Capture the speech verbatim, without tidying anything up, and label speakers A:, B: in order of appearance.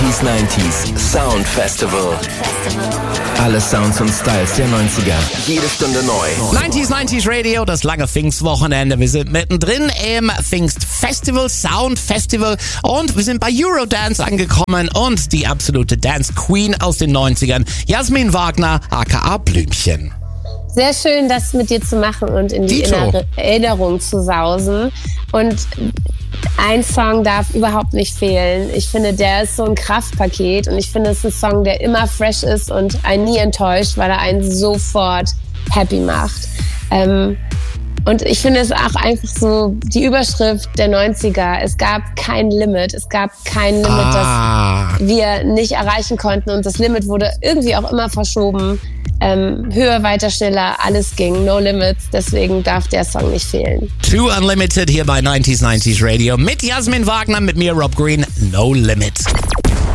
A: neunziger neunziger Sound Festival. Alle Sounds und Styles der neunziger. Jede Stunde neu.
B: neunziger neunziger Radio, das lange Pfingstwochenende. Wir sind mittendrin im Pfingstfestival, Sound Festival. Und wir sind bei Eurodance angekommen. Und die absolute Dance Queen aus den neunzigern, Jasmin Wagner, aka Blümchen.
C: Sehr schön, das mit dir zu machen und in die
B: Dito.
C: innere Erinnerung zu sausen. Und ein Song darf überhaupt nicht fehlen. Ich finde, der ist so ein Kraftpaket und ich finde, es ist ein Song, der immer fresh ist und einen nie enttäuscht, weil er einen sofort happy macht. Ähm, und ich finde es auch einfach so die Überschrift der neunziger. Es gab kein Limit. Es gab kein Limit,
B: Ah.
C: das wir nicht erreichen konnten. Und das Limit wurde irgendwie auch immer verschoben. Ähm, höher, weiter, schneller, alles ging, no limits, deswegen darf der Song nicht fehlen.
B: Too Unlimited hier bei neunziger neunziger Radio mit Jasmin Wagner, mit mir Rob Green, No Limit.